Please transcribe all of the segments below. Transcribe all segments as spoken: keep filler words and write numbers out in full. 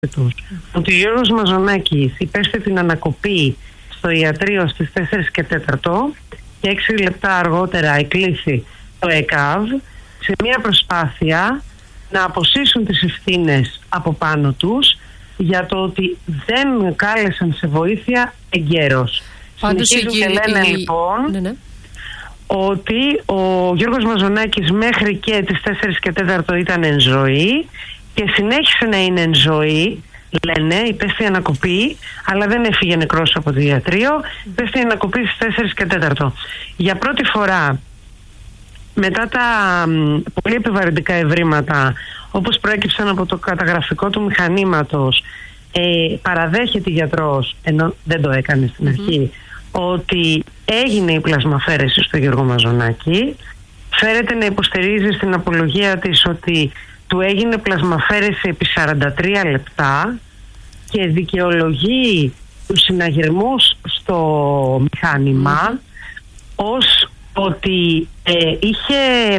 ότι ο Γιώργος Μαζονάκης υπέστη την ανακοπή στο ιατρείο στις τέσσερις και τέταρτο και έξι λεπτά αργότερα εκλήθη το ΕΚΑΒ σε μια προσπάθεια να αποσύσουν τις ευθύνες από πάνω τους για το ότι δεν κάλεσαν σε βοήθεια εγκαίρως. Συνεχίζουν και λένε η... λοιπόν ναι, ναι. ότι ο Γιώργος Μαζονάκης μέχρι και τις τέσσερις και τέταρτο ήταν εν ζωή και συνέχισε να είναι εν ζωή, λένε, υπέστη ανακοπή, αλλά δεν έφυγε νεκρός από το ιατρείο, υπέστη ανακοπή στις τέσσερις και τέταρτο. Για πρώτη φορά, μετά τα μ, πολύ επιβαρυντικά ευρήματα, όπως προέκυψαν από το καταγραφικό του μηχανήματος, ε, παραδέχεται η γιατρός, ενώ δεν το έκανε στην αρχή, mm-hmm. ότι έγινε η πλασμαφέρεση στο Γιώργο Μαζονάκη. Φέρεται να υποστηρίζει στην απολογία της ότι του έγινε πλασμαφέρεση επί σαράντα τρία λεπτά και δικαιολογεί τους συναγερμούς στο μηχάνημα mm. ως ότι ε, είχε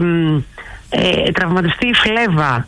ε, τραυματιστεί η φλέβα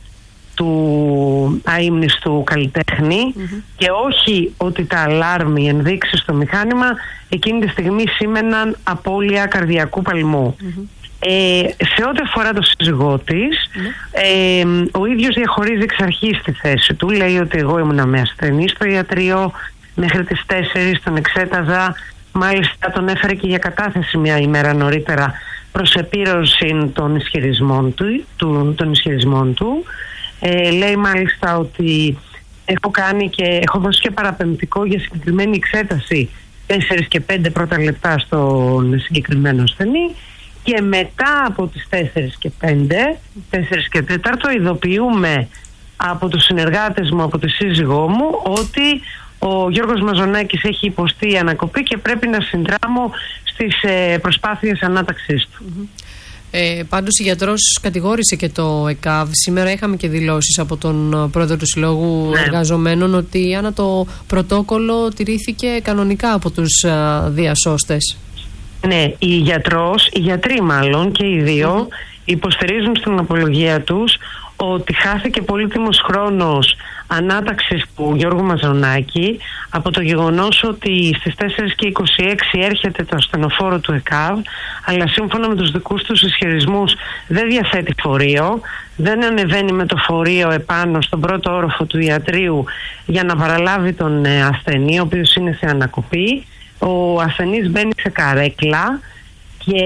του αείμνηστου καλλιτέχνη mm-hmm. και όχι ότι τα αλάρμ, οι ενδείξεις στο μηχάνημα εκείνη τη στιγμή σήμαιναν απώλεια καρδιακού παλμού. Mm-hmm. Ε, σε ό,τι αφορά το σύζυγό της, mm. ε, ο ίδιος διαχωρίζει εξ αρχής τη θέση του. Λέει ότι εγώ ήμουν με ασθενή στο ιατρείο, μέχρι τις τέσσερις τον εξέταζα, μάλιστα τον έφερε και για κατάθεση μια ημέρα νωρίτερα προς επίρρωση των ισχυρισμών του, του, των ισχυρισμών του. Ε, λέει μάλιστα ότι έχω κάνει και έχω δώσει και παραπεμπτικό για συγκεκριμένη εξέταση τέσσερις και πέντε πρώτα λεπτά στον συγκεκριμένο ασθενή. Και μετά από τις τέσσερις και πέντε, τέσσερις και τέταρτο, ειδοποιούμε από τους συνεργάτες μου, από τη σύζυγό μου, ότι ο Γιώργος Μαζονάκης έχει υποστεί ανακοπή και πρέπει να συνδράμω στις ε, προσπάθειες ανάταξής του. Mm-hmm. Ε, πάντως η γιατρός κατηγόρησε και το ΕΚΑΒ. Σήμερα είχαμε και δηλώσεις από τον πρόεδρο του Συλλόγου ναι. Εργαζομένων ότι άνα το πρωτόκολλο τηρήθηκε κανονικά από τους α, διασώστες. Ναι, οι γιατρός, οι γιατροί μάλλον και οι δύο mm-hmm. υποστηρίζουν στην απολογία τους ότι χάθηκε πολύτιμος χρόνος ανάταξης του Γιώργου Μαζονάκη από το γεγονός ότι στις τέσσερις και είκοσι έξι έρχεται το ασθενοφόρο του ΕΚΑΒ, αλλά σύμφωνα με τους δικούς τους ισχυρισμούς δεν διαθέτει φορείο, δεν ανεβαίνει με το φορείο επάνω στον πρώτο όροφο του ιατρείου για να παραλάβει τον ασθενή, ο οποίος είναι σε ανακοπή. Ο ασθενής μπαίνει σε καρέκλα και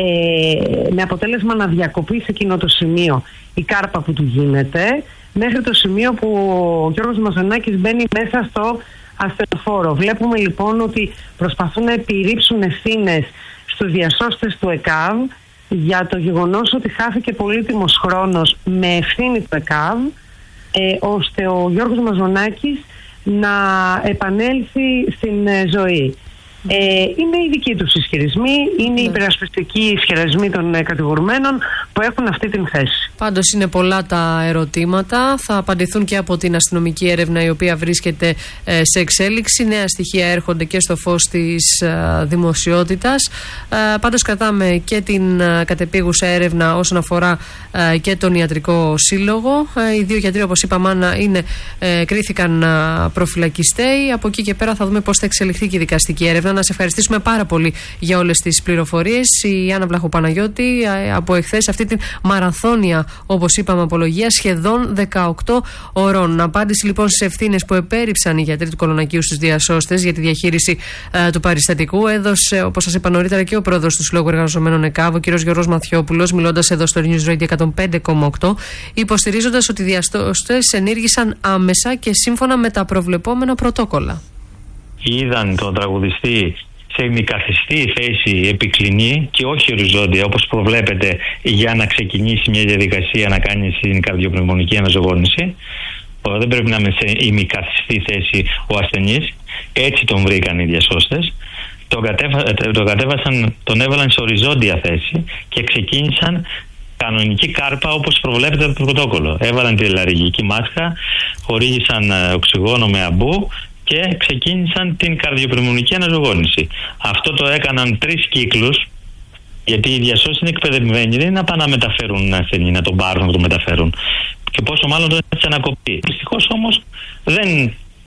με αποτέλεσμα να διακοπεί σε εκείνο το σημείο η κάρπα που του γίνεται, μέχρι το σημείο που ο Γιώργος Μαζονάκης μπαίνει μέσα στο ασθενοφόρο. Βλέπουμε λοιπόν ότι προσπαθούν να επιρρύψουν ευθύνες στους διασώστες του ΕΚΑΒ για το γεγονός ότι χάθηκε πολύτιμος χρόνος με ευθύνη του ΕΚΑΒ, ε, ώστε ο Γιώργος Μαζονάκης να επανέλθει στην ε, ζωή. Ε, είναι οι δικοί τους ισχυρισμοί, είναι οι υπερασπιστικοί ισχυρισμοί των ε, κατηγορουμένων που έχουν αυτή την θέση. Πάντως είναι πολλά τα ερωτήματα, θα απαντηθούν και από την αστυνομική έρευνα η οποία βρίσκεται ε, σε εξέλιξη. Νέα στοιχεία έρχονται και στο φως της ε, δημοσιότητας. Ε, πάντως κρατάμε και την ε, κατεπίγουσα έρευνα όσον αφορά ε, και τον ιατρικό σύλλογο. Ε, οι δύο γιατροί, όπως είπαμε, είναι, ε, κρίθηκαν ε, προφυλακιστέοι. Από εκεί και πέρα θα δούμε πώς θα εξελιχθεί και η δικαστική έρευνα. Να σε ευχαριστήσουμε πάρα πολύ για όλες τις πληροφορίες. Η Άννα Βλαχοπαναγιώτη από εχθές αυτή την μαραθώνια, όπως είπαμε, απολογία σχεδόν δεκαοκτώ ωρών. Απάντηση λοιπόν στις ευθύνες που επέριψαν οι γιατροί του Κολονακίου στους διασώστες για τη διαχείριση ε, του περιστατικού έδωσε, όπως σας είπα νωρίτερα, και ο πρόεδρος του Συλλόγου Εργαζομένων ΕΚΑΒ, ο κ. Γιώργος Μαθιόπουλος, μιλώντας εδώ στο News Radio εκατόν πέντε κόμμα οκτώ, υποστηρίζοντας ότι οι διασώστες ενήργησαν άμεσα και σύμφωνα με τα προβλεπόμενα πρωτόκολλα. Είδαν τον τραγουδιστή σε ημικαθιστή θέση επικλινή και όχι οριζόντια όπως προβλέπεται για να ξεκινήσει μια διαδικασία να κάνει στην καρδιοπνευμονική αναζωογόνηση. Δεν πρέπει να είναι σε ημικαθιστή θέση ο ασθενής. Έτσι τον βρήκαν οι διασώστες. Τον, κατέβα, τον κατέβασαν, τον έβαλαν σε οριζόντια θέση και ξεκίνησαν κανονική κάρπα όπως προβλέπεται από το πρωτόκολλο. Έβαλαν τη λαρυγγική μάσκα, χορήγησαν οξυγόνο με αμπού και ξεκίνησαν την καρδιοπνευμονική αναζωογόνηση. Αυτό το έκαναν τρεις κύκλους, γιατί οι διασώστες είναι εκπαιδευμένοι, δεν είναι να πάνε να μεταφέρουν ασθενή, να τον πάρουν, να τον μεταφέρουν. Και πόσο μάλλον τον έτσι ανακοπεί. Δυστυχώς όμως δεν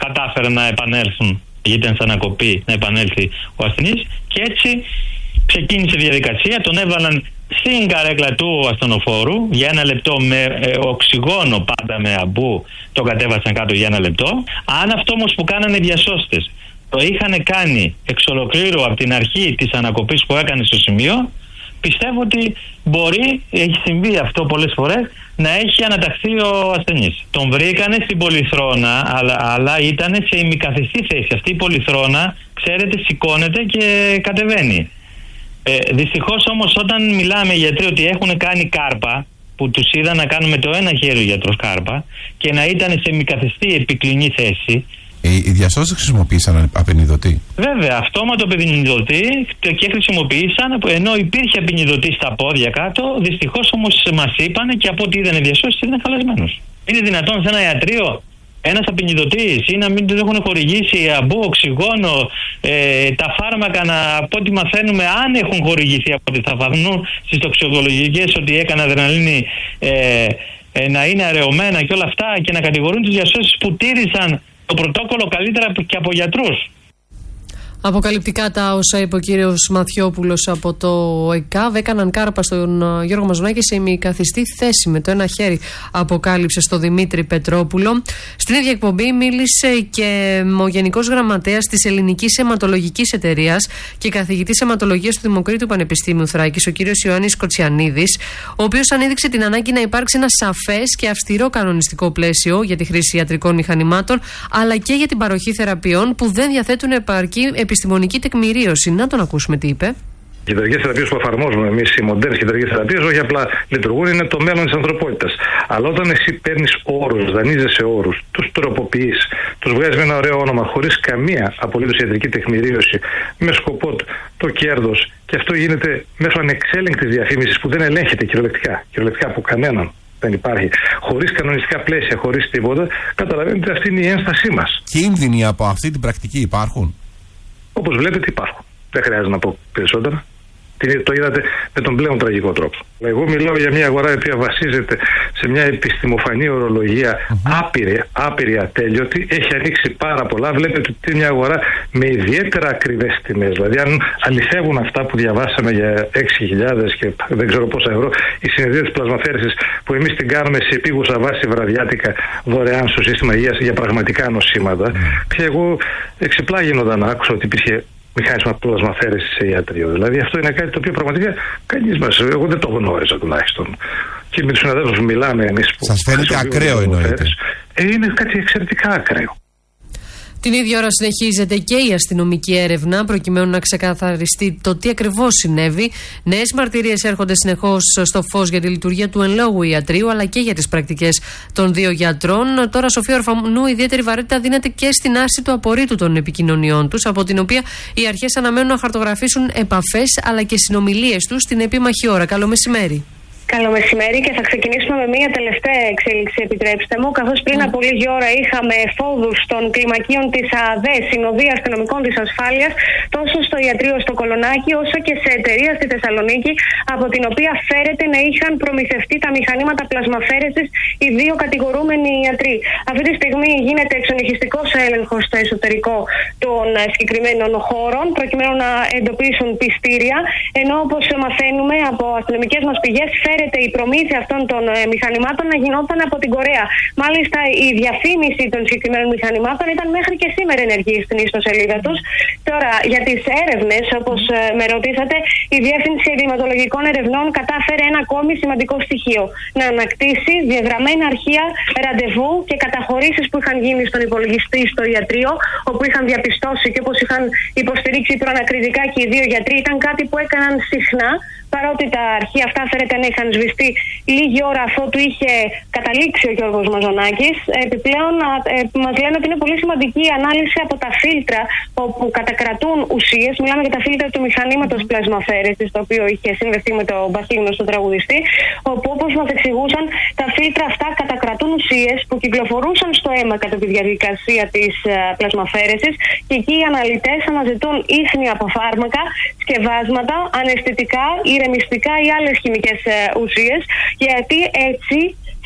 κατάφεραν να επανέλθουν, γιατί ήταν σαν ανακοπή, να επανέλθει ο ασθενής, και έτσι ξεκίνησε η διαδικασία. Τον έβαλαν στην καρέκλα του ασθενοφόρου για ένα λεπτό με ε, οξυγόνο, πάντα με αμπού, το κατέβασαν κάτω για ένα λεπτό. Αν αυτό όμως που κάνανε οι διασώστες το είχαν κάνει εξ ολοκλήρου από την αρχή της ανακοπής που έκανε στο σημείο, πιστεύω ότι μπορεί, έχει συμβεί αυτό πολλές φορές, να έχει αναταχθεί ο ασθενής. Τον βρήκανε στην πολυθρόνα, αλλά, αλλά ήταν σε ημικαθιστή θέση. Αυτή η πολυθρόνα, ξέρετε, σηκώνεται και κατεβαίνει. Ε, δυστυχώς όμως, όταν μιλάμε οι γιατροί ότι έχουν κάνει κάρπα, που τους είδα να κάνουν με το ένα χέρι ο γιατρός κάρπα, και να ήταν σε ημικαθιστή επικλινή θέση. Οι διασώστες χρησιμοποίησαν απενιδωτή. Βέβαια, αυτόματο απενιδωτή, και χρησιμοποίησαν, ενώ υπήρχε απενιδωτή στα πόδια κάτω. Δυστυχώς όμως μας είπανε, και από ό,τι είδαν οι διασώστες, ήταν χαλασμένος. Είναι δυνατόν σε ένα ιατρείο ένας απενιδωτής ή να μην του έχουν χορηγήσει αμπού, οξυγόνο, ε, τα φάρμακα, να, από ό,τι μαθαίνουμε, αν έχουν χορηγηθεί, από ό,τι θα φανούν στις τοξικολογικές ότι έκανε αδρεναλίνη, ε, ε, να είναι αραιωμένα και όλα αυτά, και να κατηγορούν τους διασώστες που τήρησαν το πρωτόκολλο καλύτερα και από γιατρούς. Αποκαλυπτικά τα όσα είπε ο κύριος Μαθιόπουλος από το ΕΚΑΒ. Έκαναν κάρπα στον Γιώργο Μαζονάκη σε ημικαθιστή θέση με το ένα χέρι, αποκάλυψε στο Δημήτρη Πετρόπουλο. Στην ίδια εκπομπή μίλησε και ο Γενικός Γραμματέας της Ελληνικής Αιματολογικής Εταιρείας και καθηγητής αιματολογίας του Δημοκρίτου Πανεπιστήμιου Θράκης, ο κύριος Ιωάννης Κοτσιανίδης, ο οποίος ανέδειξε την ανάγκη να υπάρξει ένα σαφές και αυστηρό κανονιστικό πλαίσιο για τη χρήση ιατρικών μηχανημάτων, αλλά και για την παροχή θεραπείων που δεν διαθέτουν επαρκή επιστημονική τεκμηρίωση. Να τον ακούσουμε τι είπε. Οι ιατρικές θεραπείες που εφαρμόζουμε εμείς, οι μοντέρνες ιατρικές θεραπείες, όχι απλά λειτουργούν, είναι το μέλλον της ανθρωπότητας. Αλλά όταν εσύ παίρνεις όρους, δανείζεσαι όρους, τους τροποποιείς, τους βγάζεις με ένα ωραίο όνομα, χωρίς καμία απολύτως ιατρική τεκμηρίωση, με σκοπό το κέρδος, και αυτό γίνεται μέσω ανεξέλεγκτης διαφήμισης που δεν ελέγχεται κυριολεκτικά, κυριολεκτικά από κανέναν. Δεν υπάρχει. Χωρίς κανονιστικά πλαίσια, χωρίς τίποτα, καταλαβαίνετε, αυτή είναι η ένστασή μας. Κίνδυνοι από αυτή την πρακτική υπάρχουν? Όπως βλέπετε, υπάρχουν. Δεν χρειάζεται να πω περισσότερα. Το είδατε με τον πλέον τραγικό τρόπο. Εγώ μιλάω για μια αγορά η οποία βασίζεται σε μια επιστημοφανή ορολογία mm-hmm. άπειρη, άπειρη, ατέλειωτη. Έχει ανοίξει πάρα πολλά. Βλέπετε ότι είναι μια αγορά με ιδιαίτερα ακριβές τιμές. Δηλαδή, αν αληθεύουν αυτά που διαβάσαμε για έξι χιλιάδες και δεν ξέρω πόσα ευρώ, η συνεδρία της πλασμαφέρεσης που εμείς την κάνουμε σε επίγουσα βάση βραδιάτικα δωρεάν στο σύστημα υγείας για πραγματικά νοσήματα, mm. πια εγώ εξεπλάγινονταν όταν άκουσα ότι υπήρχε μηχάνισμα πλασμαφέρεσης σε ιατρείο. Δηλαδή αυτό είναι κάτι το οποίο πραγματικά κανείς μας, εγώ δεν το γνώριζα τουλάχιστον. Και με τους συναδέλφους που μιλάμε εμείς. Σας φαίνεται ακραίο εννοείται? Ε, είναι κάτι εξαιρετικά ακραίο. Την ίδια ώρα συνεχίζεται και η αστυνομική έρευνα προκειμένου να ξεκαθαριστεί το τι ακριβώς συνέβη. Νέες μαρτυρίες έρχονται συνεχώς στο φως για τη λειτουργία του εν λόγω ιατρείου, αλλά και για τις πρακτικές των δύο γιατρών. Τώρα, Σοφία Ορφανού, ιδιαίτερη βαρύτητα δίνεται και στην άρση του απορρίτου των επικοινωνιών τους, από την οποία οι αρχές αναμένουν να χαρτογραφήσουν επαφές αλλά και συνομιλίες τους στην επίμαχη ώρα. Καλό μεσημέρι. Καλό μεσημέρι, και θα ξεκινήσουμε με μία τελευταία εξέλιξη, επιτρέψτε μου. Καθώς πριν από λίγη ώρα είχαμε εφόδους των κλιμακίων της ΑΔΕ, Συνοδεία Αστυνομικών της Ασφάλειας, τόσο στο ιατρείο στο Κολονάκι, όσο και σε εταιρεία στη Θεσσαλονίκη, από την οποία φέρεται να είχαν προμηθευτεί τα μηχανήματα πλασμαφέρεσης οι δύο κατηγορούμενοι ιατροί. Αυτή τη στιγμή γίνεται εξονυχιστικός έλεγχος στο εσωτερικό των συγκεκριμένων χώρων, προκειμένου να εντοπίσουν πιστήρια, ενώ όπως μαθαίνουμε από αστυνομικές μας πηγές, η προμήθεια αυτών των ε, μηχανημάτων να γινόταν από την Κορέα. Μάλιστα, η διαφήμιση των συγκεκριμένων μηχανημάτων ήταν μέχρι και σήμερα ενεργή στην ιστοσελίδα τους. Τώρα, για τις έρευνες, όπως ε, με ρωτήσατε, η Διεύθυνση Εγκληματολογικών Ερευνών κατάφερε ένα ακόμη σημαντικό στοιχείο. Να ανακτήσει διαγραμμένα αρχεία ραντεβού και καταχωρήσεις που είχαν γίνει στον υπολογιστή στο ιατρείο, όπου είχαν διαπιστώσει και όπως είχαν υποστηρίξει προανακριτικά και οι δύο γιατροί, ήταν κάτι που έκαναν συχνά, παρότι τα αρχεία αυτά φέρεται να είχαν σβηστεί λίγη ώρα αφότου είχε καταλήξει ο Γιώργος Μαζονάκης. Επιπλέον, ε, μας λένε ότι είναι πολύ σημαντική η ανάλυση από τα φίλτρα όπου κατακρατούν ουσίες. Μιλάμε για τα φίλτρα του μηχανήματος πλασμαφέρεσης, το οποίο είχε συνδεθεί με τον πασίγνωστο τραγουδιστή, όπου, όπως μας εξηγούσαν, τα φίλτρα αυτά κατακρατούν ουσίες που κυκλοφορούσαν στο αίμα κατά τη διαδικασία της uh, πλασμαφέρεσης, και εκεί οι αναλυτές αναζητούν ίχνη από φάρμακα, σκευάσματα, αναισθητικά, ηρεμιστικά ή άλλες χημικές uh, ουσίες, γιατί έτσι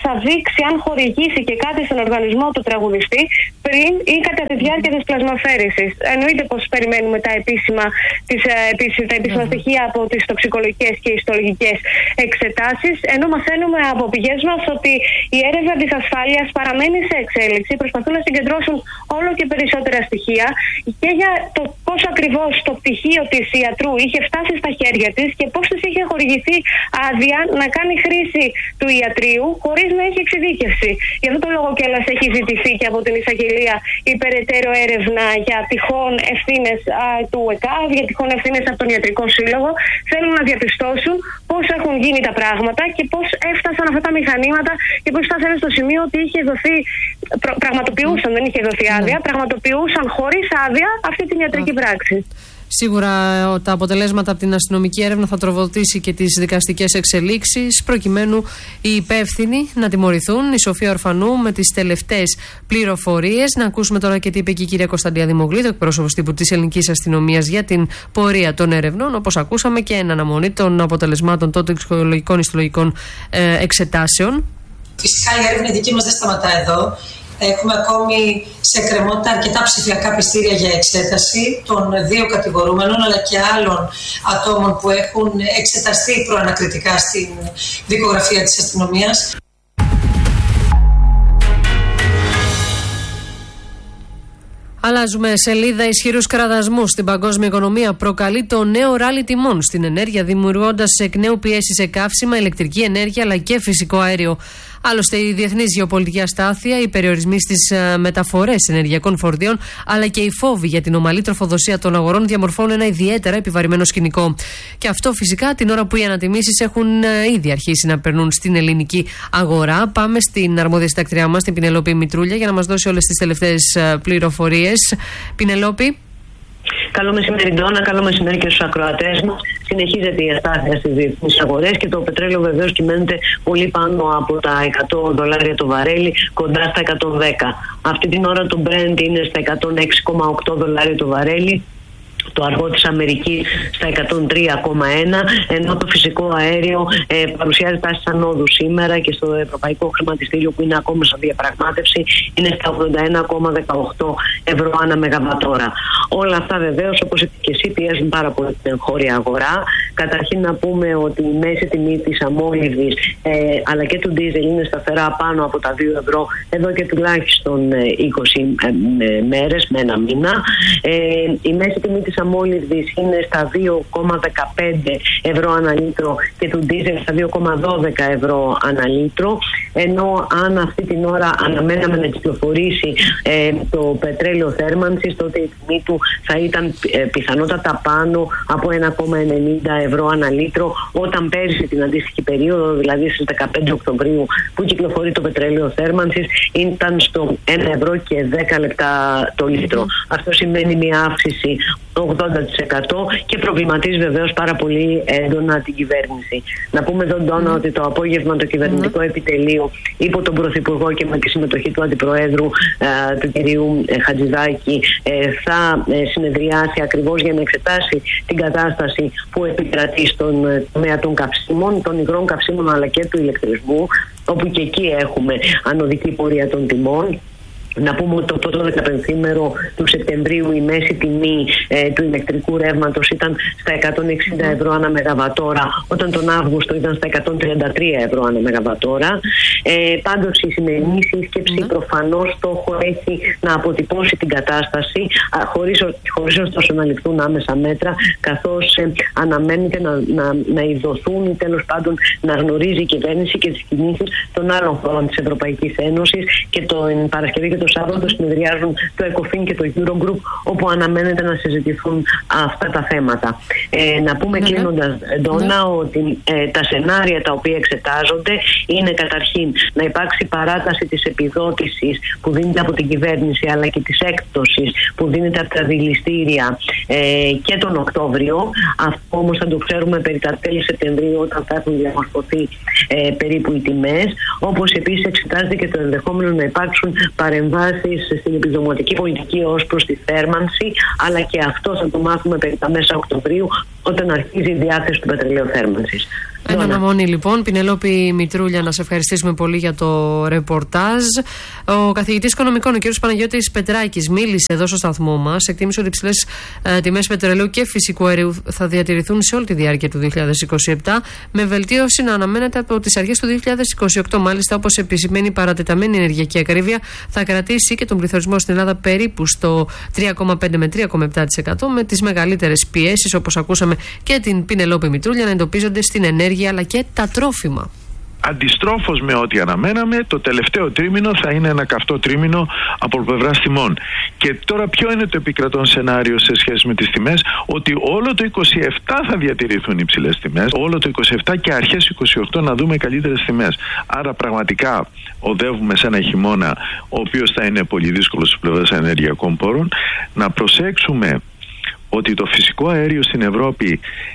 θα δείξει αν χορηγήσει και κάτι στον οργανισμό του τραγουδιστή πριν ή κατά τη διάρκεια της πλασμαφέρησης. Εννοείται πως περιμένουμε τα επίσημα, τις, τα επίσημα στοιχεία από τις τοξικολογικές και ιστολογικές εξετάσεις, ενώ μαθαίνουμε από πηγές μας ότι η έρευνα της ασφάλειας παραμένει σε εξέλιξη. Προσπαθούν να συγκεντρώσουν όλο και περισσότερα στοιχεία και για το πώς ακριβώς το πτυχίο της ιατρού είχε φτάσει στα χέρια της και πώς της είχε χορηγηθεί άδεια να κάνει χρήση του ιατρείου χωρίς να έχει εξειδίκευση. Γι' αυτό το λόγο κιόλας έχει ζητηθεί και από την εισαγγελία η περαιτέρω έρευνα για τυχόν ευθύνες του ΕΚΑΒ, για τυχόν ευθύνες από τον Ιατρικό Σύλλογο. Θέλουν να διαπιστώσουν πώς έχουν γίνει τα πράγματα και πώς έφτασαν αυτά τα μηχανήματα και πώς φτάσανε στο σημείο ότι είχε δοθεί, πραγματοποιούσαν, δεν είχε δοθεί άδεια, πραγματοποιούσαν χωρίς άδεια αυτή την ιατρική πράξη. Σίγουρα τα αποτελέσματα από την αστυνομική έρευνα θα τροφοδοτήσει και τις δικαστικές εξελίξεις, προκειμένου οι υπεύθυνοι να τιμωρηθούν. Η Σοφία Ορφανού με τις τελευταίες πληροφορίες. Να ακούσουμε τώρα και τι είπε και η κυρία Κωνσταντία Δημογλίδου, εκπρόσωπος τύπου της ελληνικής αστυνομίας, για την πορεία των ερευνών. Όπως ακούσαμε, και εν αναμονή των αποτελεσμάτων των τοξικολογικών ιστολογικών ε, εξετάσεων. Φυσικά η έρευνα δική μας δεν σταματά εδώ. Έχουμε ακόμη σε εκκρεμότητα αρκετά ψηφιακά πιστήρια για εξέταση των δύο κατηγορούμενων αλλά και άλλων ατόμων που έχουν εξεταστεί προανακριτικά στην δικογραφία της αστυνομίας. Αλλάζουμε σελίδα. Ισχυρούς κραδασμούς στην παγκόσμια οικονομία προκαλεί το νέο ράλι τιμών στην ενέργεια, δημιουργώντας εκ νέου πιέσεις σε καύσιμα, ηλεκτρική ενέργεια αλλά και φυσικό αέριο. Άλλωστε, η διεθνής γεωπολιτική αστάθεια, οι περιορισμοί στις μεταφορές ενεργειακών φορτίων αλλά και οι φόβοι για την ομαλή τροφοδοσία των αγορών διαμορφώνουν ένα ιδιαίτερα επιβαρημένο σκηνικό. Και αυτό φυσικά την ώρα που οι ανατιμήσεις έχουν ήδη αρχίσει να περνούν στην ελληνική αγορά. Πάμε στην αρμόδια συντακτριά μας, την Πινελόπη Μητρούλια, για να μας δώσει όλες τις τελευταίες πληροφορίες. Πινελόπη. Καλό μεσημέρι, Ντόνα. Καλό μεσημέρι και στους ακροατές μας. Συνεχίζεται η αστάθεια στις διεθνείς αγορές και το πετρέλαιο βεβαίως κυμαίνεται πολύ πάνω από τα εκατό δολάρια το βαρέλι, κοντά στα εκατόν δέκα. Αυτή την ώρα το Brent είναι στα εκατόν έξι κόμμα οκτώ δολάρια το βαρέλι. Το αργό της Αμερικής στα εκατόν τρία κόμμα ένα, ενώ το φυσικό αέριο ε, παρουσιάζει τάσεις ανόδου σήμερα και στο Ευρωπαϊκό Χρηματιστήριο, που είναι ακόμα σε διαπραγμάτευση, είναι στα ογδόντα ένα κόμμα δεκαοκτώ ευρώ ανά μεγαβατόρα. Όλα αυτά βεβαίως, όπως είπε και εσύ, πιέζουν πάρα πολύ την εγχώρια αγορά. Καταρχήν να πούμε ότι η μέση τιμή της αμόλυβδης ε, αλλά και του ντίζελ είναι σταθερά πάνω από τα δύο ευρώ εδώ και τουλάχιστον είκοσι ε, μέρες με ένα μήνα. Ε, η μέση τιμή της αμόλυβδης είναι στα δύο κόμμα δεκαπέντε ευρώ ανά λίτρο και του ντίζελ στα δύο κόμμα δώδεκα ευρώ ανά λίτρο, ενώ αν αυτή την ώρα αναμέναμε να κυκλοφορήσει ε, το πετρέλαιο θέρμανσης, τότε η τιμή του θα ήταν ε, πιθανότατα πάνω από ένα κόμμα ενενήντα ευρώ ανά λίτρο, όταν πέρυσι την αντίστοιχη περίοδο, δηλαδή στις δεκαπέντε Οκτωβρίου που κυκλοφορεί το πετρέλαιο θέρμανσης, ήταν στο ένα ευρώ και δέκα λεπτά το λίτρο. Αυτό σημαίνει μια αύξηση ογδόντα τοις εκατό και προβληματίζει βεβαίως πάρα πολύ έντονα την κυβέρνηση. Να πούμε εδώ, Ντόνα, mm. ότι το απόγευμα το κυβερνητικό mm. επιτελείο υπό τον Πρωθυπουργό και με τη συμμετοχή του Αντιπροέδρου ε, του κυρίου ε, Χατζηδάκη ε, θα ε, συνεδριάσει ακριβώς για να εξετάσει την κατάσταση που επικρατεί στον ε, τομέα των καυσίμων, των υγρών καυσίμων αλλά και του ηλεκτρισμού, όπου και εκεί έχουμε ανωδική πορεία των τιμών. Να πούμε ότι το πρώτο δεκαπενθήμερο του Σεπτεμβρίου η μέση τιμή ε, του ηλεκτρικού ρεύματος ήταν στα εκατόν εξήντα ευρώ ανά μεγαβατόρα, όταν τον Αύγουστο ήταν στα εκατόν τριάντα τρία ευρώ ανά μεγαβατόρα. Ε, πάντως η σημερινή σύσκεψη mm. προφανώς στόχο έχει να αποτυπώσει την κατάσταση, α, χωρίς, χωρίς ωστόσο να ληφθούν άμεσα μέτρα, καθώς ε, αναμένεται να, να, να ειδωθούν ή τέλος πάντων να γνωρίζει η κυβέρνηση και τις κινήσεις των άλλων χωρών της Ευρωπαϊκής Ένωσης, και τον Παρασκευή και το Σάββατο συνεδριάζουν το ECOFIN και το Eurogroup, όπου αναμένεται να συζητηθούν αυτά τα θέματα. Ε, να πούμε mm-hmm. κλείνοντας, Ντόνα, mm-hmm. ότι ε, τα σενάρια τα οποία εξετάζονται είναι καταρχήν να υπάρξει παράταση της επιδότησης που δίνεται από την κυβέρνηση, αλλά και της έκπτωσης που δίνεται από τα δηληστήρια ε, και τον Οκτώβριο. Αυτό όμως θα το ξέρουμε περί τα τέλη Σεπτεμβρίου, όταν θα έχουν διαμορφωθεί ε, περίπου οι τιμές. Όπως επίσης εξετάζεται και το ενδεχόμενο να υπάρξουν παρεμβάσεις στην επιδοματική πολιτική ως προς τη θέρμανση, αλλά και αυτό θα το μάθουμε περί τα μέσα Οκτωβρίου, όταν αρχίζει η διάθεση του πετρελαίου θέρμανσης. Εν αναμονή λοιπόν, Πινελόπη Μητρούλια, να σε ευχαριστήσουμε πολύ για το ρεπορτάζ. Ο καθηγητής οικονομικών, ο κ. Παναγιώτης Πετράκης, μίλησε εδώ στο σταθμό μας. Εκτίμησε ότι οι υψηλές ε, τιμές πετρελαίου και φυσικού αερίου θα διατηρηθούν σε όλη τη διάρκεια του δύο χιλιάδες είκοσι επτά, με βελτίωση να αναμένεται από τις αρχές του δύο χιλιάδες είκοσι οκτώ. Μάλιστα, όπως επισημαίνει, η παρατεταμένη ενεργειακή ακρίβεια θα κρατήσει και τον πληθωρισμό στην Ελλάδα περίπου στο τρία κόμμα πέντε με τρία κόμμα επτά τοις εκατό, με τις μεγαλύτερες πιέσεις, όπως ακούσαμε και την Πινελόπη Μητρούλια, να εντοπίζονται στην ενέργεια αλλά και τα τρόφιμα. Αντιστρόφως με ό,τι αναμέναμε, το τελευταίο τρίμηνο θα είναι ένα καυτό τρίμηνο από πλευράς τιμών. Και τώρα ποιο είναι το επικρατών σενάριο σε σχέση με τις τιμές? Ότι όλο το είκοσι επτά θα διατηρηθούν οι υψηλές τιμές, όλο το είκοσι επτά και αρχές είκοσι οκτώ να δούμε καλύτερες τιμές. Άρα πραγματικά οδεύουμε σε ένα χειμώνα ο οποίος θα είναι πολύ δύσκολος στις πλευρές ενεργειακών πόρων. Να προσέξουμε ότι το φυσικό αέριο στην Ευρώπη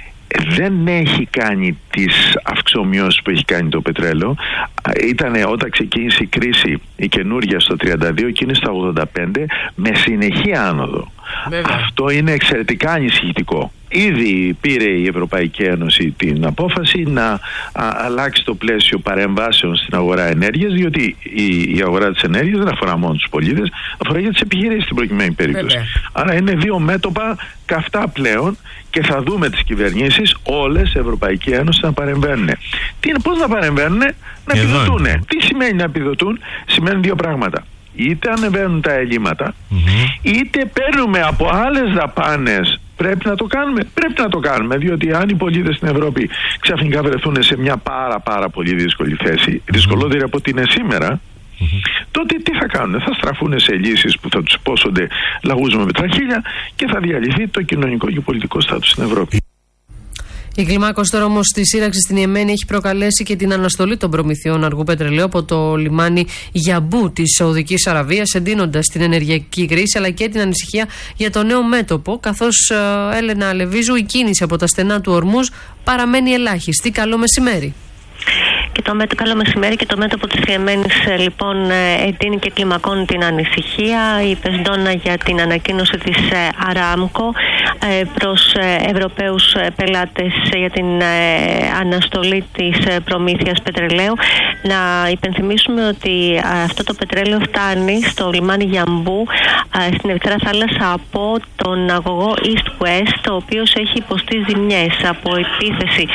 δεν έχει κάνει τις αυξομοιώσεις που έχει κάνει το πετρέλαιο. Ήτανε όταν ξεκίνησε η κρίση η καινούργια στο τριάντα δύο και είναι στα ογδόντα πέντε με συνεχή άνοδο. Βέβαια. Αυτό είναι εξαιρετικά ανησυχητικό. Ήδη πήρε η Ευρωπαϊκή Ένωση την απόφαση να α, αλλάξει το πλαίσιο παρεμβάσεων στην αγορά ενέργειας, διότι η, η αγορά της ενέργειας δεν αφορά μόνο τους πολίτες, αφορά για τις επιχειρήσεις στην προκειμένη περίπτωση. Βέβαια. Άρα είναι δύο μέτωπα καυτά πλέον και θα δούμε τις κυβερνήσεις όλες η Ευρωπαϊκή Ένωση να παρεμβαίνουν. Τι είναι, πώς να παρεμβαίνουν? Να επιδοτούν. Τι σημαίνει να επιδοτούν? Σημαίνει δύο πράγματα. Είτε ανεβαίνουν τα ελλείμματα, mm-hmm. είτε παίρνουμε από άλλες δαπάνες. Πρέπει να το κάνουμε. Πρέπει να το κάνουμε, διότι αν οι πολίτες στην Ευρώπη ξαφνικά βρεθούν σε μια πάρα πάρα πολύ δύσκολη θέση, mm-hmm. δυσκολότερη από ό,τι είναι σήμερα, mm-hmm. τότε τι θα κάνουν? Θα στραφούν σε λύσεις που θα τους πόσονται λαγούς με πετραχίλια και θα διαλυθεί το κοινωνικό και πολιτικό στάτους στην Ευρώπη. Η κλιμάκωση τώρα όμως στη σύραξη στην Ιεμένη έχει προκαλέσει και την αναστολή των προμηθειών αργού πετρελαίου από το λιμάνι Γιαμπού της Σαουδικής Αραβίας, εντείνοντας την ενεργειακή κρίση αλλά και την ανησυχία για το νέο μέτωπο. Καθώς, ε, Έλενα Αλεβίζου, η κίνηση από τα στενά του Ορμούζ παραμένει ελάχιστη. Καλό μεσημέρι. Και το μέτωπο, καλό μεσημέρι, και το μέτωπο της Ιεμένης λοιπόν εντείνει και κλιμακώνει την ανησυχία. Η Πεσντόνα για την ανακοίνωση της Αράμκο προς Ευρωπαίους πελάτες για την αναστολή της προμήθειας πετρελαίου. Να υπενθυμίσουμε ότι αυτό το πετρέλαιο φτάνει στο λιμάνι Γιαμπού στην Ερυθρά Θάλασσα από τον αγωγό East West, ο οποίος έχει υποστεί ζημιές από επίθεση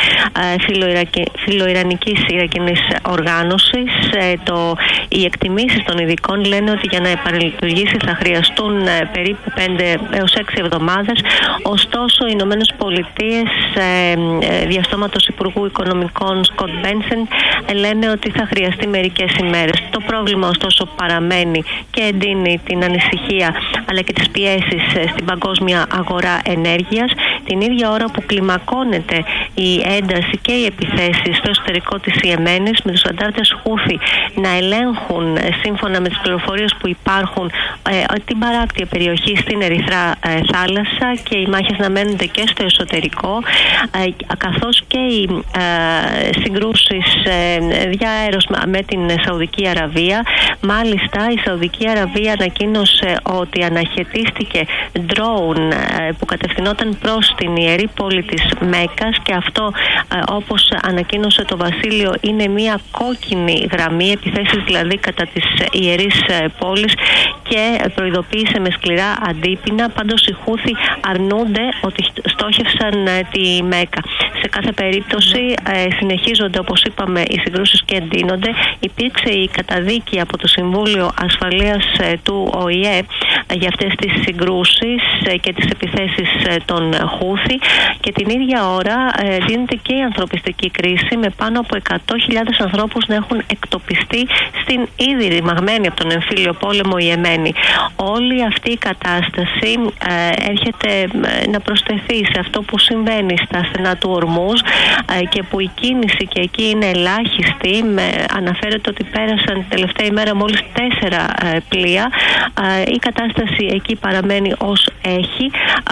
φιλοϊρανικής Ιρακινής οργάνωσης. Το, οι εκτιμήσεις των ειδικών λένε ότι για να επαναλειτουργήσει θα χρειαστούν περίπου πέντε έως έξι εβδομάδες. Ωστόσο, οι Ηνωμένες Πολιτείες, διαστόματος Υπουργού Οικονομικών Σκοτ Μπένσεν, λένε ότι θα χρειαστεί μερικές ημέρες. Το πρόβλημα ωστόσο παραμένει και εντείνει την ανησυχία αλλά και τις πιέσεις στην παγκόσμια αγορά ενέργειας, την ίδια ώρα που κλιμακώνεται η ένταση και οι επιθέσεις στο εσωτερικό της Ιεμένης, με τους αντάρτες Χούθι να ελέγχουν, σύμφωνα με τις πληροφορίες που υπάρχουν, ε, την παράκτια περιοχή στην Ερυθρά ε, Θάλασσα, και οι μάχες να μένονται και στο εσωτερικό, ε, καθώς και οι ε, συγκρούσεις ε, διαέρος με την Σαουδική Αραβία. Μάλιστα, η Σαουδική Αραβία ανακοίνωσε ότι αναχαιτίστηκε ντρόουν ε, που κατευθυνόταν προς την ιερή πόλη της Μέκκας, και αυτό, ε, όπως ανακοίνωσε το Βασίλειο, είναι μια κόκκινη γραμμή, επιθέσεις δηλαδή κατά της ιερής πόλης, και προειδοποίησε με σκληρά αντίπεινα. Πάντως οι Χούθι αρνούνται ότι στόχευσαν τη Μέκκα. Σε κάθε περίπτωση ε, συνεχίζονται, όπως είπαμε, οι συγκρούσεις και εντείνονται. Υπήρξε η καταδίκη από το Συμβούλιο Ασφαλείας ε, του Ο Η Ε ε, για αυτές τις συγκρούσεις ε, και τις επιθέσεις ε, των Χούθι, και την ίδια ώρα ε, δίνεται και η ανθρωπιστική κρίση, με πάνω από εκατό χιλιάδες ανθρώπους να έχουν εκτοπιστεί στην ήδη ρημαγμένη από τον εμφύλιο πόλεμο Ιεμένη. Όλη αυτή η κατάσταση ε, έρχεται ε, να προσθεθεί σε αυτό που συμβαίνει στα στενά του Ορμούζ, Ορμούζ και που η κίνηση και εκεί είναι ελάχιστη. Με, αναφέρεται ότι πέρασαν την τελευταία ημέρα μόλις τέσσερα πλοία. Η κατάσταση εκεί παραμένει ως έχει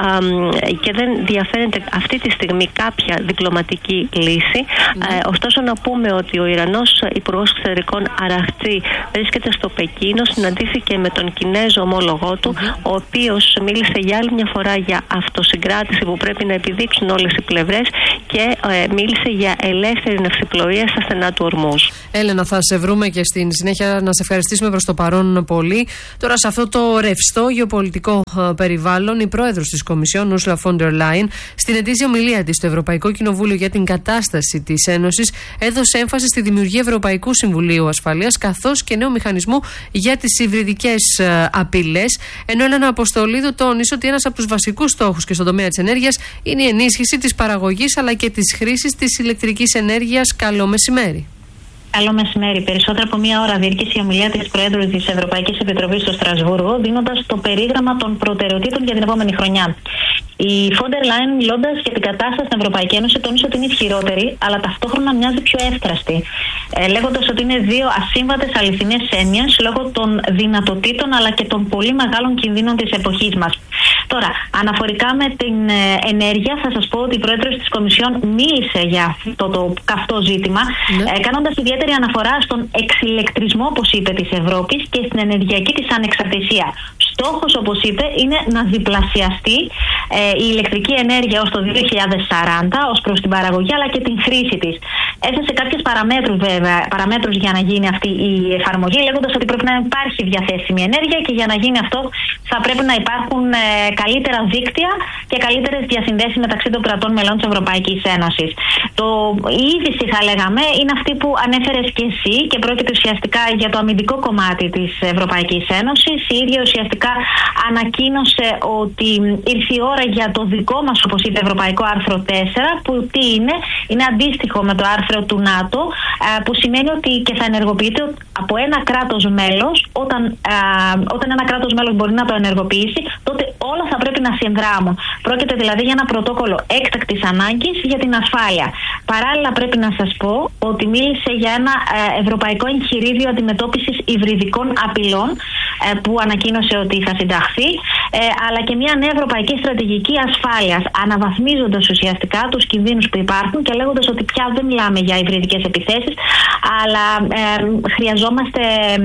και δεν διαφαίνεται αυτή τη στιγμή κάποια διπλωματική λύση. Mm. Ωστόσο, να πούμε ότι ο Ιρανός Υπουργός Εξωτερικών Αραχτζή βρίσκεται στο Πεκίνο, συναντήθηκε με τον Κινέζο ομόλογό του, mm-hmm. ο οποίος μίλησε για άλλη μια φορά για αυτοσυγκράτηση που πρέπει να επιδείξουν όλες οι πλευρές και ε, μίλησε για ελεύθερη ναυσιπλοεία στα στενά του Ορμούζ. Έλενα, θα σε βρούμε και στην συνέχεια. Να σε ευχαριστήσουμε προς το παρόν πολύ. Τώρα, σε αυτό το ρευστό γεωπολιτικό ε, περιβάλλον, η πρόεδρος της Κομισιόν, Ursula von der Leyen, στην ετήσια ομιλία της στο Ευρωπαϊκό Κοινοβούλιο για την κατάσταση της Ένωσης, έδωσε έμφαση στη δημιουργία Ευρωπαϊκού Συμβουλίου Ασφαλείας καθώς και νέου μηχανισμού για τις υβριδικές ε, απειλές. Ενώ Έλενα Αποστολίδου τόνισε ότι ένας από τους βασικούς στόχους και στον τομέα της ενέργειας είναι η ενίσχυση της παραγωγής αλλά και της χρήσης της ηλεκτρικής ενέργειας. Καλό μεσημέρι. Καλό μεσημέρι. Περισσότερο από μία ώρα διήρκησε η ομιλία της Προέδρου της Ευρωπαϊκής Επιτροπής στο Στρασβούργο, δίνοντας το περίγραμμα των προτεραιοτήτων για την επόμενη χρονιά. Η Φόντερ Λάιν, μιλώντας για την κατάσταση στην Ευρωπαϊκή Ένωση, τόνισε ότι είναι ισχυρότερη, αλλά ταυτόχρονα μοιάζει πιο εύθραστη. Ε, λέγοντας ότι είναι δύο ασύμβατες αληθινές έννοιες λόγω των δυνατοτήτων αλλά και των πολύ μεγάλων κινδύνων της εποχής μας. Τώρα, αναφορικά με την ε, ενέργεια, θα σας πω ότι η Πρόεδρος της Κομισιόν μίλησε για αυτό το καυτό ζήτημα, ναι. ε, κάνοντας ιδιαίτερη αναφορά στον εξηλεκτρισμό, όπως είπε, της Ευρώπης και στην ενεργειακή της ανεξαρτησία. Στόχος, όπως είπε, είναι να διπλασιαστεί ε, η ηλεκτρική ενέργεια ως το δύο χιλιάδες σαράντα ως προς την παραγωγή αλλά και την χρήση της. Έθεσε κάποιες παραμέτρους, βέβαια, παραμέτρους για να γίνει αυτή η εφαρμογή, λέγοντας ότι πρέπει να υπάρχει διαθέσιμη ενέργεια και για να γίνει αυτό θα πρέπει να υπάρχουν ε, καλύτερα δίκτυα και καλύτερες διασυνδέσεις μεταξύ των κρατών μελών της Ευρωπαϊκής Ένωσης. Το, η είδηση, θα λέγαμε, είναι αυτή που ανέφερες και εσύ και πρόκειται ουσιαστικά για το αμυντικό κομμάτι της Ευρωπαϊκής Ένωσης. Η ίδια ουσιαστικά ανακοίνωσε ότι ήρθε η ώρα για το δικό μας, όπως είπε, ευρωπαϊκό άρθρο τέσσερα, που τι είναι, είναι αντίστοιχο με το άρθρο του ΝΑΤΟ, που σημαίνει ότι και θα ενεργοποιείται από ένα κράτος μέλος. Όταν, όταν ένα κράτος μέλος μπορεί να το ενεργοποιήσει, τότε όλα θα πρέπει να συνδράμουν. Πρόκειται δηλαδή για ένα πρωτόκολλο έκτακτης ανάγκης για την ασφάλεια. Παράλληλα, πρέπει να σας πω ότι μίλησε για ένα ευρωπαϊκό εγχειρίδιο αντιμετώπισης υβριδικών απειλών που ανακοίνωσε ότι θα συνταχθεί, αλλά και μια νέα ευρωπαϊκή στρατηγική ασφάλειας, αναβαθμίζοντας ουσιαστικά τους κινδύνους που υπάρχουν και λέγοντας ότι πια δεν μιλάμε για υβριδικές επιθέσεις, αλλά ε, χρειαζόμαστε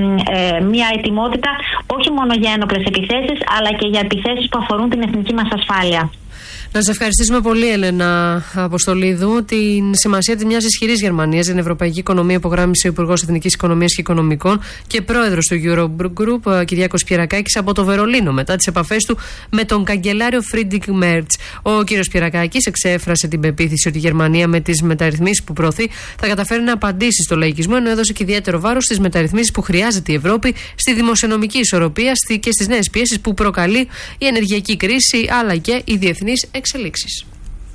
ε, μια ετοιμότητα όχι μόνο για ένοπλες επιθέσεις, αλλά και για επιθέσεις που αφορούν την εθνική μας ασφάλεια. Να σας ευχαριστήσουμε πολύ, Έλενα Αποστολίδου. Την σημασία της μιας ισχυρής Γερμανίας για την ευρωπαϊκή οικονομία υπογράμμισε ο Υπουργός Εθνικής Οικονομίας και Οικονομικών και πρόεδρος του Eurogroup, Κυριάκος Πιερακάκης, από το Βερολίνο, μετά τις επαφές του με τον καγκελάριο Φρίντρικ Μέρτς. Ο κ. Πιερακάκης εξέφρασε την πεποίθηση ότι η Γερμανία με τις μεταρρυθμίσεις που προωθεί θα καταφέρει να απαντήσει στο λαϊκισμό, ενώ έδωσε και ιδιαίτερο βάρος στις μεταρρυθμίσεις που χρειάζεται η Ευρώπη στη δημοσιονομική ισορροπία και στις νέες πιέσεις που προκαλεί η ενεργειακή κρίση αλλά και οι διεθνείς εξελίξεις.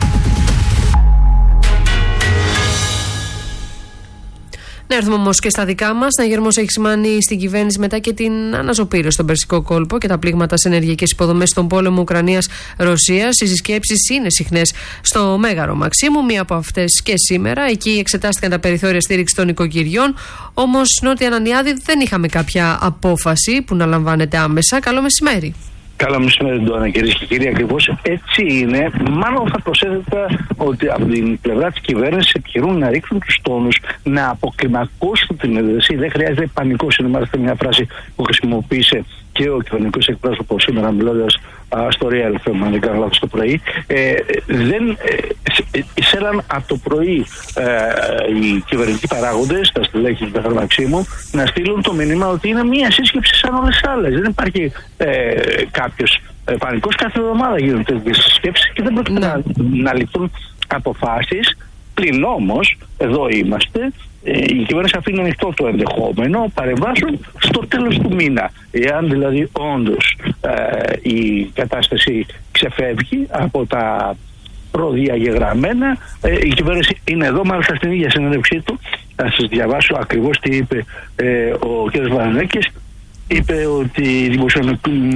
Να έρθουμε όμως και στα δικά μας. Να Γερμός έχει σημάνει στην κυβέρνηση μετά και την αναζωπήρωση στον Περσικό κόλπο και τα πλήγματα σε ενεργειακές υποδομές στον πόλεμο Ουκρανίας-Ρωσίας. Οι συσκέψεις είναι συχνές στο Μέγαρο Μαξίμου, μία από αυτές και σήμερα. Εκεί εξετάστηκαν τα περιθώρια στήριξη των οικοκυριών. Όμως, Νότια Ανανιάδη, δεν είχαμε κάποια απόφαση που να λαμβάνεται άμεσα. Καλό μεσημέρι. Καλό μεσημέρι, Ντόνα, κυρίες και κύριοι. Ακριβώς έτσι είναι. Μάλλον θα προσέθετα ότι από την πλευρά της κυβέρνησης επιχειρούν να ρίξουν τους τόνους, να αποκλιμακώσουν την ένταση. Δεν χρειάζεται πανικός. Είναι μάλιστα μια φράση που χρησιμοποίησε και ο κυβερνητικός εκπρόσωπος σήμερα, μιλώντας στο Real εφ εμ, αν δεν κάνω λάθος, το πρωί. Ε, δεν ε, εισέλαν από το πρωί ε, οι κυβερνητικοί παράγοντες, τα στελέχη του Μέγαρου Μαξίμου, να στείλουν το μήνυμα ότι είναι μια σύσκεψη σαν όλες τις άλλες. Δεν υπάρχει ε, κάποιος ε, πανικός. Κάθε εβδομάδα γίνονται τέτοιες συσκέψεις και δεν πρόκειται να, να ληφθούν αποφάσεις. Πλην όμως, εδώ είμαστε, η κυβέρνηση αφήνει ανοιχτό το ενδεχόμενο παρεμβάσεων στο τέλος του μήνα. Εάν δηλαδή όντως ε, η κατάσταση ξεφεύγει από τα προδιαγεγραμμένα, ε, η κυβέρνηση είναι εδώ, μάλιστα στην ίδια συνέντευξή του. Θα σας διαβάσω ακριβώς τι είπε ε, ο κ. Βαρανέκης. Είπε ότι η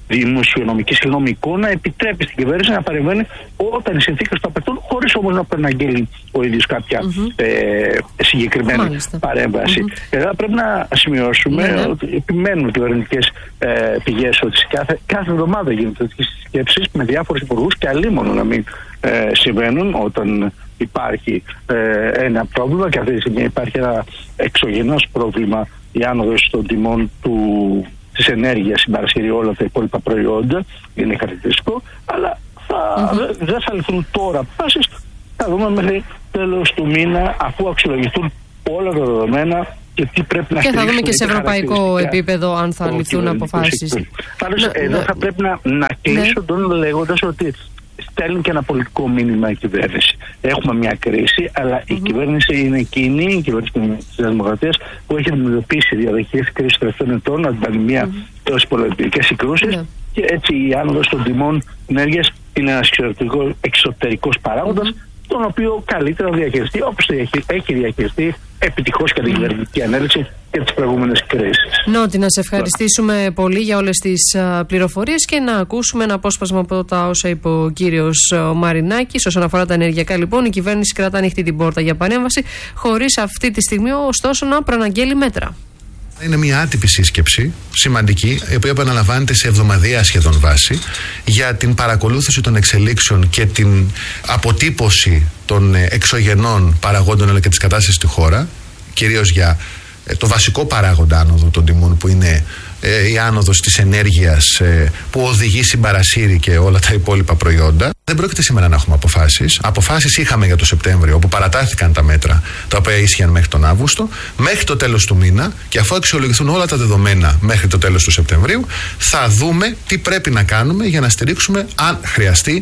δημοσιονομική συγγνώμη εικόνα επιτρέπει στην κυβέρνηση να παρεμβαίνει όταν οι συνθήκες το απαιτούν, χωρίς όμως να προαναγγέλει ο ίδιος κάποια mm-hmm. ε, συγκεκριμένη Μάλιστα. παρέμβαση. Mm-hmm. Εδώ πρέπει να σημειώσουμε mm-hmm. ότι επιμένουν κυβερνητικές ε, πηγές ότι κάθε, κάθε εβδομάδα γίνονται τέτοιες σκέψεις με διάφορους υπουργούς και αλίμονο να μην ε, συμβαίνουν όταν υπάρχει ε, ένα πρόβλημα, και αυτή τη στιγμή υπάρχει ένα εξωγενώς πρόβλημα, η άνοδος των τιμών του της ενέργειας συμπαρασύρει όλα τα υπόλοιπα προϊόντα, είναι χαρακτηριστικό, αλλά θα, mm-hmm. δεν θα λυθούν τώρα πάσεις, θα δούμε μέχρι τέλος του μήνα, αφού αξιολογηθούν όλα τα δεδομένα και τι πρέπει να και θα δούμε και σε ευρωπαϊκό επίπεδο αν θα ληφθούν αποφάσεις. Πάντως εδώ θα πρέπει να, να κλείσω ναι. τον λέγοντας ότι στέλνει και ένα πολιτικό μήνυμα η κυβέρνηση. Έχουμε μια κρίση, αλλά mm-hmm. η κυβέρνηση είναι εκείνη, η κυβέρνηση της Δημοκρατίας, που έχει αντιμετωπίσει διαδοχές κρίση των τελευταίων ετών, αντιμετωπίσει mm-hmm. τόσες πολεμικές συγκρούσεις mm-hmm. και έτσι η άνοδος των τιμών ενέργειας είναι ένας εξωτερικός παράγοντας, mm-hmm. τον οποίο καλύτερα να διαχειριστεί όπως το έχει διαχειριστεί επιτυχώς και την κυβερνητική ανέλυξη και τις προηγούμενες κρίσεις. Νότι, να σε ευχαριστήσουμε πολύ για όλες τις πληροφορίες και να ακούσουμε ένα απόσπασμα από τα όσα είπε ο κύριος Μαρινάκης. Όσον αφορά τα ενεργειακά, λοιπόν, η κυβέρνηση κρατά ανοιχτή την πόρτα για παρέμβαση, χωρίς αυτή τη στιγμή ωστόσο να προαναγγέλει μέτρα. Είναι μια άτυπη σύσκεψη, σημαντική, η οποία επαναλαμβάνεται σε εβδομαδιαία σχεδόν βάση, για την παρακολούθηση των εξελίξεων και την αποτύπωση των εξωγενών παραγόντων αλλά και της κατάστασης στη χώρα, κυρίως για το βασικό παράγοντα άνοδο των τιμών, που είναι ε, η άνοδος της ενέργειας ε, που οδηγεί συμπαρασύρει και όλα τα υπόλοιπα προϊόντα. Δεν πρόκειται σήμερα να έχουμε αποφάσεις. Αποφάσεις είχαμε για το Σεπτέμβριο, όπου παρατάθηκαν τα μέτρα τα οποία ίσχυαν μέχρι τον Αύγουστο. Μέχρι το τέλος του μήνα, και αφού αξιολογηθούν όλα τα δεδομένα μέχρι το τέλος του Σεπτεμβρίου, θα δούμε τι πρέπει να κάνουμε για να στηρίξουμε, αν χρειαστεί.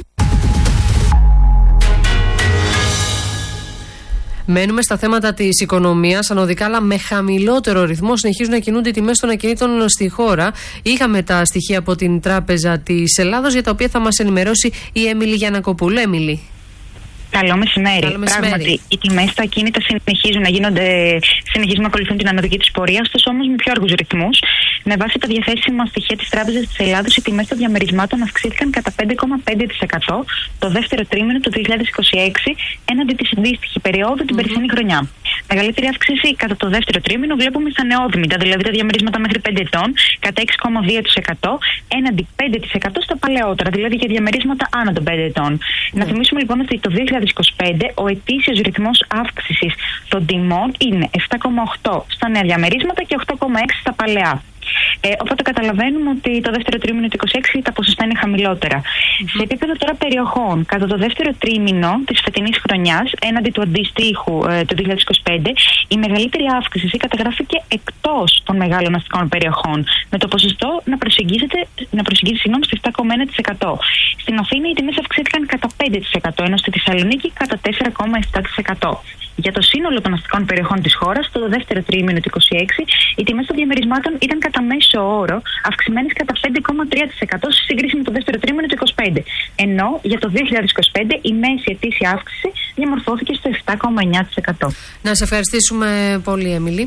Μένουμε στα θέματα της οικονομίας. Ανωδικά, αλλά με χαμηλότερο ρυθμό, συνεχίζουν να κινούνται οι τιμές των ακινήτων στη χώρα. Είχαμε τα στοιχεία από την Τράπεζα της Ελλάδος, για τα οποία θα μας ενημερώσει η Έμιλη Γιαννακοπούλου. Έμιλη. Καλό μεσημέρι. Καλό μεσημέρι. Πράγματι, οι τιμές στα ακίνητα συνεχίζουν να γίνονται, συνεχίζουν να ακολουθούν την ανωδική τους πορεία, ωστόσο όμως με πιο αργούς ρυθμούς. Με βάση τα διαθέσιμα στοιχεία της Τράπεζας της Ελλάδος, οι τιμές των διαμερισμάτων αυξήθηκαν κατά πέντε κόμμα πέντε τοις εκατό το δεύτερο τρίμηνο του δύο χιλιάδες είκοσι έξι έναντι της αντίστοιχη περίοδου την mm-hmm. περσινή χρονιά. Μεγαλύτερη αύξηση κατά το δεύτερο τρίμηνο βλέπουμε στα νεόδημητα, δηλαδή τα διαμερίσματα μέχρι πέντε ετών, κατά έξι κόμμα δύο τοις εκατό έναντι πέντε τοις εκατό στα παλαιότερα, δηλαδή για διαμερίσματα άνω των πέντε ετών. Mm-hmm. Να θυμίσουμε λοιπόν ότι το δύο χιλιάδες είκοσι πέντε ο ετήσιος ρυθμός αύξησης των τιμών είναι επτά κόμμα οκτώ στα νέα διαμερίσματα και οκτώ κόμμα έξι στα παλαιά. Ε, οπότε καταλαβαίνουμε ότι το δεύτερο τρίμηνο του είκοσι έξι τα ποσοστά είναι χαμηλότερα. Mm-hmm. Σε επίπεδο τώρα περιοχών, κατά το δεύτερο τρίμηνο της φετινής χρονιάς, έναντι του αντιστοίχου ε, του δύο χιλιάδες είκοσι πέντε, η μεγαλύτερη αύξηση καταγράφηκε εκτός των μεγάλων αστικών περιοχών, με το ποσοστό να προσεγγίζεται, να προσεγγίζει συγγνώμη, στο επτά κόμμα ένα τοις εκατό. Στην Αθήνα οι τιμές αυξήθηκαν κατά πέντε τοις εκατό, ενώ στη Θεσσαλονίκη κατά τέσσερα κόμμα επτά τοις εκατό. Για το σύνολο των αστικών περιοχών της χώρας, το δεύτερο τρίμηνο του είκοσι έξι, οι τιμές των διαμερισμάτων ήταν κατά μέσο όρο αυξημένες κατά πέντε κόμμα τρία τοις εκατό σε σύγκριση με το δεύτερο τρίμηνο του είκοσι πέντε. Ενώ για το δύο χιλιάδες είκοσι πέντε η μέση ετήσια αύξηση διαμορφώθηκε στο επτά κόμμα εννιά τοις εκατό. Να σε ευχαριστήσουμε πολύ, Έμιλη.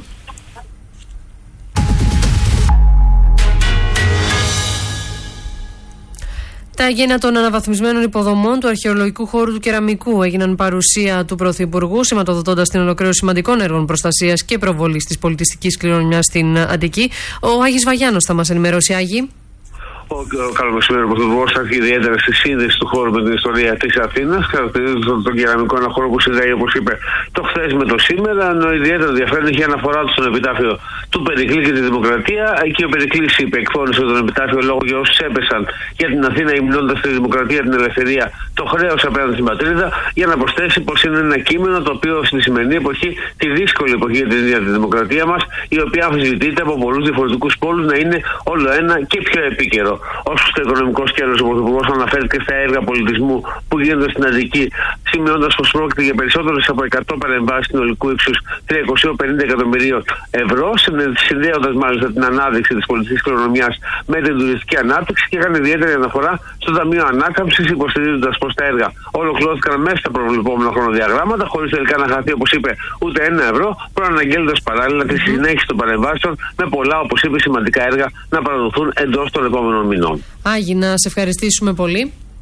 Τα γένεια των αναβαθμισμένων υποδομών του αρχαιολογικού χώρου του Κεραμικού έγιναν παρουσία του Πρωθυπουργού, σηματοδοτώντας την ολοκλήρωση σημαντικών έργων προστασίας και προβολής της πολιτιστικής κληρονομιάς στην Αττική. Ο Άγης Βαγιάνος θα μας ενημερώσει. Άγη. Ο, ο καλό μεσημέρι, ο Πρωθυπουργός στάθηκε ιδιαίτερα στη σύνδεση του χώρου με την ιστορία της Αθήνας, χαρακτηρίζοντας τον, τον κεραμικό ένα χώρο που συνδέει, όπως είπε, το χθες με το σήμερα. Ενώ ιδιαίτερα ενδιαφέρον είχε αναφορά του στον επιτάφιο του Περικλή και τη Δημοκρατία. Εκεί ο Περικλής είπε, εκφώνησε τον επιτάφιο λόγο για όσους έπεσαν για την Αθήνα, υμνώντας τη Δημοκρατία, την ελευθερία, το χρέος απέναντι στην πατρίδα, για να προσθέσει πως είναι ένα κείμενο το οποίο στη σημερινή εποχή, τη δύσκολη εποχή για την ίδια τη Δημοκρατία μας, η οποία αμφισβητείται από πολλούς διαφορετικούς πόλους, να είναι όλο ένα και πιο επίκαιρο. Όσο στο οικονομικό σκέλος, ο Πρωθυπουργός αναφέρθηκε στα έργα πολιτισμού που γίνονται στην Αττική, σημειώνοντας πως πρόκειται για περισσότερες από εκατό παρεμβάσεις συνολικού ύψους τριακόσια πενήντα εκατομμυρίων ευρώ, συνδέοντας μάλιστα την ανάδειξη της πολιτικής κληρονομιάς με την τουριστική ανάπτυξη, και έκανε ιδιαίτερη αναφορά στο Ταμείο Ανάκαμψης, υποστηρίζοντας πως τα έργα ολοκληρώθηκαν μέσα στα προβλεπόμενα χρονοδιαγράμματα, χωρίς τελικά να χαθεί, όπως είπε, ούτε ένα ευρώ, προαναγγέλλοντας παράλληλα τη συνέχιση των παρεμβάσεων με πολλά, όπως είπε, σημαντικά έργα να παραδοθούν εντός των επόμενων μηνών. Άγι, να σε ευχαριστήσουμε πολύ.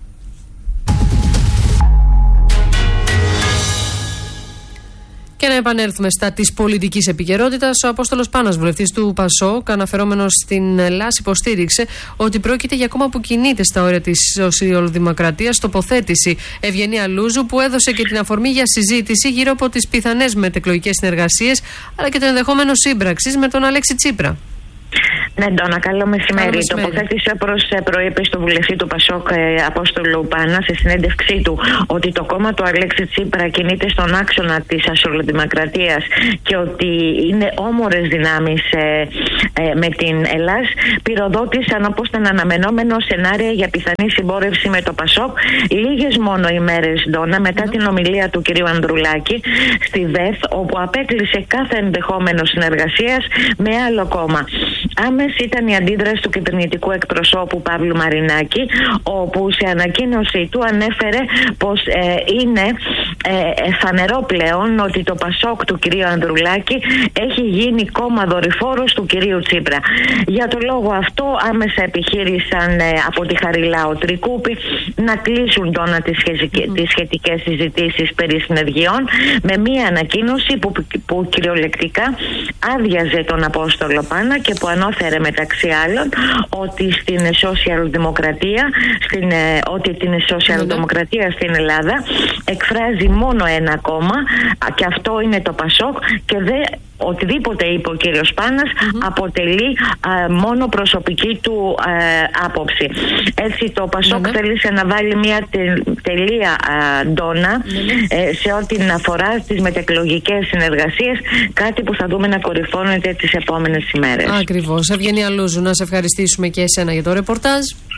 Και να επανέλθουμε στα της πολιτικής επικαιρότητας. Ο Απόστολος Πάνας, βουλευτής του ΠΑΣΟΚ, αναφερόμενος στην ΕΛΑΣ, υποστήριξε ότι πρόκειται για κόμμα που κινείται στα όρια της σοσιαλδημοκρατίας. Τοποθέτηση Ευγενία Λούζου, που έδωσε και την αφορμή για συζήτηση γύρω από τις πιθανές μετεκλογικές συνεργασίες, αλλά και το ενδεχόμενο σύμπραξης με τον Αλέξη Τσίπρα. Ναι, Ντόνα, καλό μεσημέρι. Τοποθέτησε προς προείπε στο βουλευτή του ΠΑΣΟΚ Απόστολου Πάνα σε συνέντευξή του ότι το κόμμα του Αλέξη Τσίπρα κινείται στον άξονα της ασωλοδημοκρατίας και ότι είναι όμορες δυνάμεις ε, ε, με την ΕΛΑΣ. Πυροδότησαν, όπως ήταν αναμενόμενο, σενάρια για πιθανή συμπόρευση με το ΠΑΣΟΚ λίγες μόνο ημέρες, Ντόνα, μετά την ομιλία του κ. Ανδρουλάκη στη ΔΕΘ, όπου απέκλεισε κάθε ενδεχόμενο συνεργασίας με άλλο κόμμα. Άμεση ήταν η αντίδραση του κυβερνητικού εκπροσώπου Παύλου Μαρινάκη, όπου σε ανακοίνωσή του ανέφερε πως ε, είναι ε, φανερό πλέον ότι το ΠΑΣΟΚ του κυρίου Ανδρουλάκη έχει γίνει κόμμα δορυφόρος του κυρίου Τσίπρα. Για το λόγο αυτό άμεσα επιχείρησαν ε, από τη Χαριλάου Τρικούπη να κλείσουν τόνα τις, mm-hmm. τις σχετικές συζητήσεις περί συνεργειών, με μία ανακοίνωση που, που κυριολεκτικά άδειαζε τον Απόστολο Πάνα και που ανώφερε μεταξύ άλλων ότι στην σοσιαλδημοκρατία, στην, ότι την σοσιαλδημοκρατία στην Ελλάδα εκφράζει μόνο ένα κόμμα, και αυτό είναι το ΠΑΣΟΚ, και δε οτιδήποτε είπε ο κύριος Πάνας mm-hmm. αποτελεί α, μόνο προσωπική του α, άποψη. Έτσι το ΠΑΣΟΚ mm-hmm. θέλησε να βάλει μια τε, τελεία α, Ντόνα mm-hmm. ε, σε ό,τι αφορά στις μετεκλογικές συνεργασίες, κάτι που θα δούμε να κορυφώνεται τις επόμενες ημέρες. Ακριβώς. Ευγενία Λούζου, να σε ευχαριστήσουμε και εσένα για το ρεπορτάζ.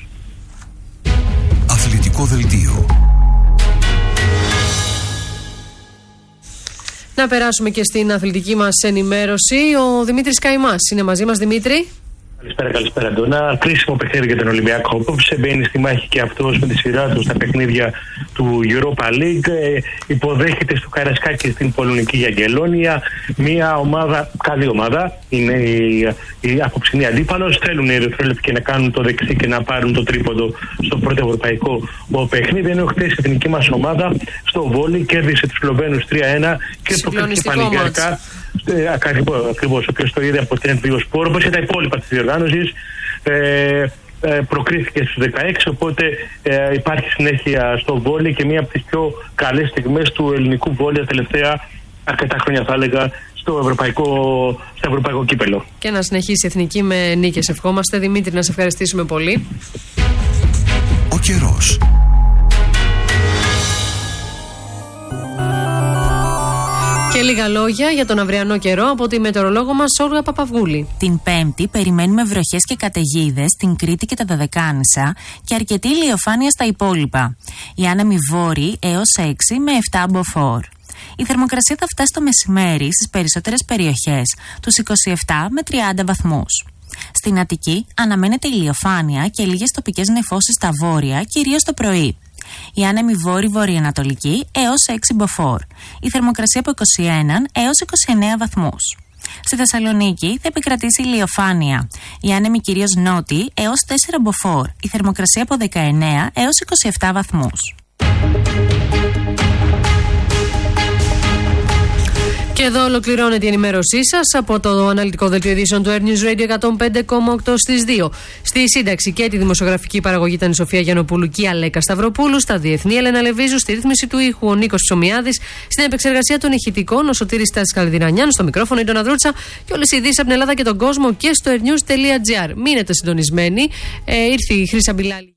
Αθλητικό δελτίο. Να περάσουμε και στην αθλητική μας ενημέρωση. Ο Δημήτρης Καϊμάς είναι μαζί μας. Δημήτρη. Καλησπέρα, καλησπέρα, Ντόνα. Κρίσιμο παιχνίδι για τον Ολυμπιακό, που μπαίνει στη μάχη και αυτός με τη σειρά του στα παιχνίδια του Europa League. Ε, υποδέχεται στο Καρασκάκι στην Πολωνική Γιαγγελόνια. Μια ομάδα, καλή ομάδα, είναι η, η απόψινή αντίπαλος. Θέλουν οι Ερυθρόλεπτοι να κάνουν το δεξί και να πάρουν το τρίποντο στο πρώτο ευρωπαϊκό παιχνίδι. Ενώ χθες η εθνική μας ομάδα στο βόλι κέρδισε τους Σλοβαίνους τρία ένα και προκρίθηκε πανηγυρικά. Ε, ακριβώς, ο οποίος το είδε από την Εν δύο Σπορ, όπως και τα υπόλοιπα της διοργάνωσης. Ε, ε, προκρίθηκε στους δεκαέξι, οπότε ε, υπάρχει συνέχεια στο βόλι και μία από τις πιο καλές στιγμές του ελληνικού βόλι τα τελευταία αρκετά χρόνια, θα έλεγα, στο ευρωπαϊκό, στο ευρωπαϊκό κύπελο. Και να συνεχίσει η εθνική με νίκες, ευχόμαστε. Δημήτρη, να σε ευχαριστήσουμε πολύ. Ο καιρός. Και λίγα λόγια για τον αυριανό καιρό από τη μετεωρολόγο μας Όλγα Παπαυγούλη. Την Πέμπτη περιμένουμε βροχές και καταιγίδες στην Κρήτη και τα Δωδεκάνησα και αρκετή ηλιοφάνεια στα υπόλοιπα. Οι άνεμοι βόρειοι έως έξι με επτά μποφόρ. Η θερμοκρασία θα φτάσει το μεσημέρι στις περισσότερες περιοχές τους είκοσι επτά με τριάντα βαθμούς. Στην Αττική αναμένεται ηλιοφάνεια και λίγες τοπικές νεφώσεις στα βόρεια, κυρίως το πρωί. Η άνεμη βόρη-βορειοανατολική έως έξι μποφόρ. Η θερμοκρασία από είκοσι ένα έως είκοσι εννέα βαθμούς. Στη Θεσσαλονίκη θα επικρατήσει ηλιοφάνεια. Η άνεμη κυρίως νότιοι έως τέσσερα μποφόρ. Η θερμοκρασία από δεκαεννέα έως είκοσι επτά βαθμούς. Και εδώ ολοκληρώνεται η ενημέρωσή σας από το αναλυτικό δελτίο ειδήσεων του Air News Radio εκατόν πέντε κόμμα οκτώ στις δύο. Στη σύνταξη και τη δημοσιογραφική παραγωγή ήταν η Σοφία Γιαννοπούλου και η Αλέκα Σταυροπούλου. Στα διεθνή, Ελένα Λεβίζου. Στη ρύθμιση του ήχου ο Νίκος Ψωμιάδης. Στην επεξεργασία των ηχητικών ο Σωτήρης Στάσης Καλδυρανιάν. Στο μικρόφωνο η Ντόνα Δρούτσα. Και όλες οι ειδήσεις από την Ελλάδα και τον κόσμο και στο airnews τελεία gr. Μείνετε συντονισμένοι. Ε, ήρθε η Χρύσα Μπιλάλη.